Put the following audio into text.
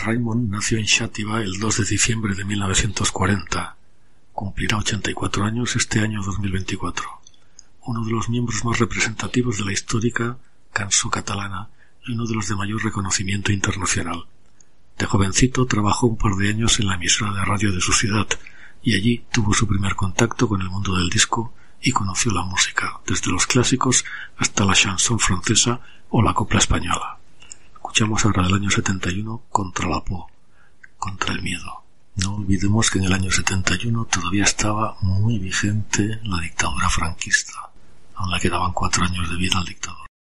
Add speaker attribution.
Speaker 1: Raymond nació en Xàtiva el 2 de diciembre de 1940. Cumplirá 84 años este año 2024. Uno de los miembros más representativos de la histórica cançó catalana y uno de los de mayor reconocimiento internacional. De jovencito trabajó un par de años en la emisora de radio de su ciudad y allí tuvo su primer contacto con el mundo del disco y conoció la música, desde los clásicos hasta la chanson francesa o la copla española. Escuchamos ahora del año 71 Contra la por, contra el miedo. No olvidemos que en el año 71 todavía estaba muy vigente la dictadura franquista. Aún le quedaban 4 años de vida al dictador.